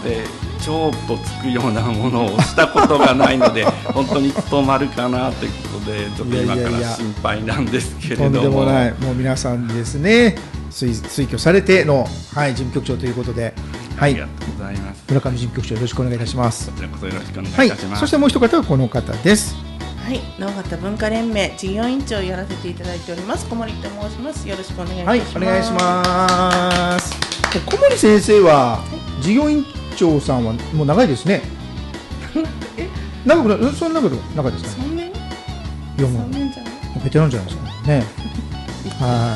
で超とつくようなものをしたことがないので本当に務まるかなということでちょっと今から心配なんですけれども。 とんでもない、もう皆さんですね推挙されての、はい、事務局長ということで、はい、 ありがとうございます。 村上事務局長よろしくお願いいたします。 こちらこそよろしくお願いいたします。 はい、そしてもう一方はこの方です。 はい、直方文化連盟事業委員長をやらせていただいております小森と申します。よろしくお願いいたします。 はい、お願いします。小森先生は、事業委員長さんはもう長いですね。長くなそんなこと長いですかね。 3年 3年じゃない。ベテランじゃないですかね。はい、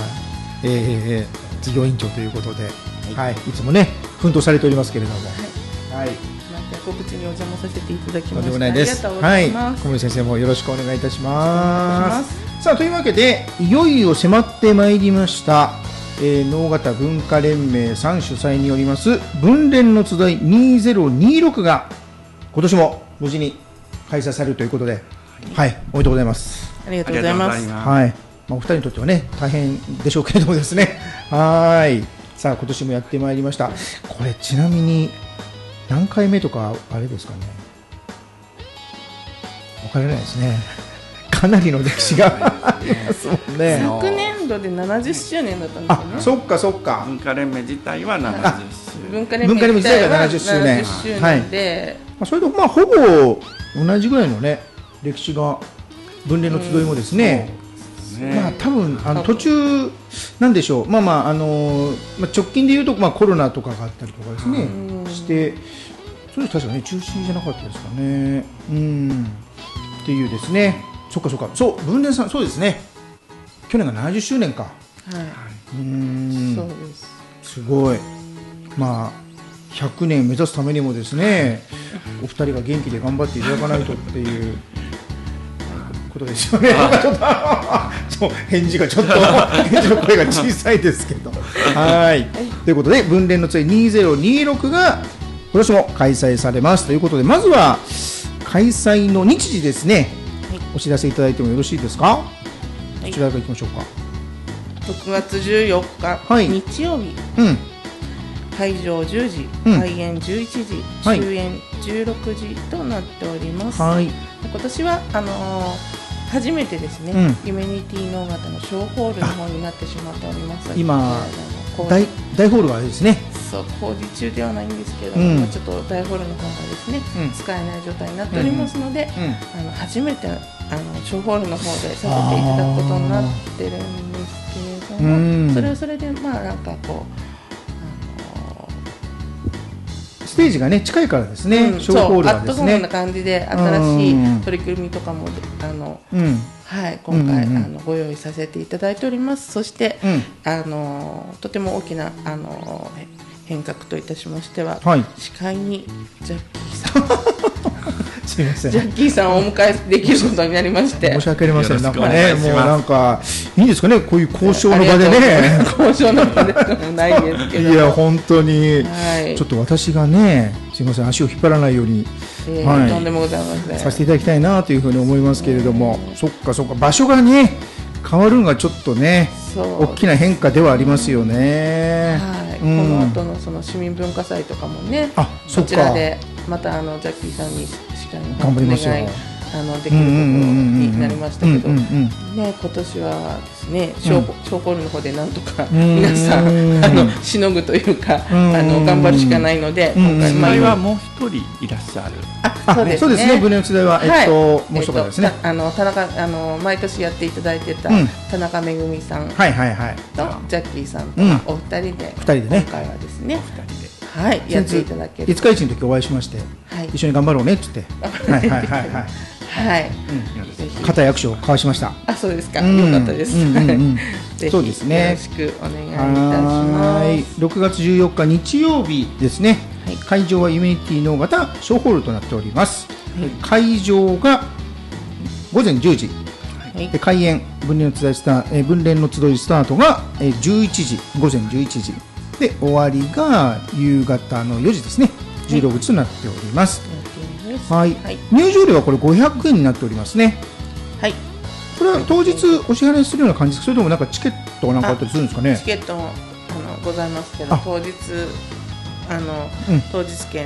事業委員長ということで、はい、いつもね奮闘されておりますけれども、はい。 ご口にお邪魔させていただきました。 とんでもないです。はい、小森先生もよろしくお願いいたします。さあというわけでいよいよ迫ってまいりました、直方文化連盟さん主催によります文連の集い2026が今年も無事に開催されるということで、はい、おめでとうございます。 ありがとうございます。 はい、お二人にとってはね大変でしょうけれどもですね。はい、さあ今年もやってまいりました。これちなみに何回目とかあれですかね。分からないですね。かなりの歴史がありますもんね。 昨年度で70周年だったんですよね。 あ、そっかそっか。 文化連盟自体は70周年。 文化連盟自体が70周年で、 はい、それとまあほぼ同じぐらいのね歴史が文連の集いもですね。まあ多分途中なんでしょう。まあまあ直近でいうとまあコロナとかがあったりとかですねして、それ確かね中止じゃなかったですかね。っていうですね。そっかそっか。そう文連さんそうですね。去年が70周年か。はい。 そうです。 すごい。まあ100年目指すためにもですね、お二人が元気で頑張っていただかないとっていう。ことですよね。そう返事がちょっと返事の声が小さいですけど。はい。ということで文連の集い2026が今年も開催されますということで、まずは開催の日時ですね。お知らせいただいてもよろしいですか。こちらからいきましょうか。 6月14日、日曜日。会場10時、開演11時、終演16時となっております。今年は初めてですね、ユメニティ能型の小ホールの方になってしまっております。 今大ホールはですね。 そう工事中ではないんですけども、ちょっと大ホールの方がですね、使えない状態になっておりますので、初めて小ホールの方でさせていただくことになってるんですけれども、それはそれでまあなんかこう。 ステージがね近いからですね。小ホールはですね。アットホームな感じで新しい取り組みとかもはい、今回ご用意させていただいております。そして、とても大きな変革といたしましては、司会にジャッキーさんすみません、ジャッキーさんをお迎えできることになりまして、 申し訳ありません。なんかね、もうなんかいいんですかね、こういう交渉の場でね。 交渉の場でもないですけど。 いや本当に、ちょっと私がね、すみません足を引っ張らないように、 とんでもございません。 させていただきたいなというふうに思いますけれども、そっかそっか場所がね変わるのがちょっとね大きな変化ではありますよね。 この後のその市民文化祭とかもね、そちらでまたジャッキーさんにしっかりお願いできることになりましたけど、ね今年はですね小ホールの方でなんとか皆さんしのぐというか頑張るしかないので、 今回はもう一人いらっしゃる。 そうですね。文連の集いはもう一方ですね。 田中毎年やっていただいてた田中めぐみさんとジャッキーさんとお二人で今回はですねやっていただける。 五日市の時お会いしまして一緒に頑張ろうねっつって固い握手を交わしました。 あ、そうですか。よかったです。 そうですね。 よろしくお願いいたします。 6月14日日曜日ですね。会場はユメニティ能型小ホールとなっております。会場が午前10時。開演文連の集いスタートが11時午前11時で終わりが夕方の4時ですね。16時となっております。入場料はこれ500円になっておりますね。 はい。 これは当日お支払いするような感じですか、それともなんかチケットなんかあったりするんですかね。 チケットもございますけど、当日当日券